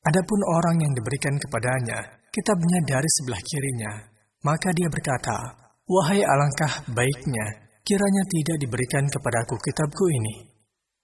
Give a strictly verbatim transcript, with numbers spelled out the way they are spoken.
Adapun orang yang diberikan kepadanya kitabnya dari sebelah kirinya, maka dia berkata, "Wahai alangkah baiknya, kiranya tidak diberikan kepadaku kitabku ini."